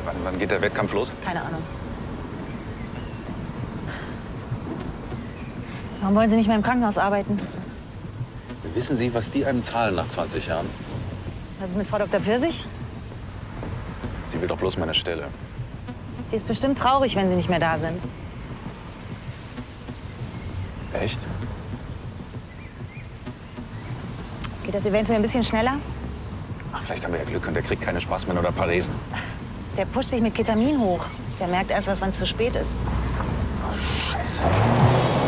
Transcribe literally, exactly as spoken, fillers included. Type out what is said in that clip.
Wann, wann geht der Wettkampf los? Keine Ahnung. Warum wollen Sie nicht mehr im Krankenhaus arbeiten? Wissen Sie, was die einem zahlen nach zwanzig Jahren? Was ist mit Frau Doktor Pfirsich? Sie will doch bloß meine Stelle. Die ist bestimmt traurig, wenn Sie nicht mehr da sind. Echt? Geht das eventuell ein bisschen schneller? Ach, vielleicht haben wir ja Glück und der kriegt keine Spasmen oder Paresen. Der pusht sich mit Ketamin hoch. Der merkt erst was, wenn es zu spät ist. Oh, Scheiße.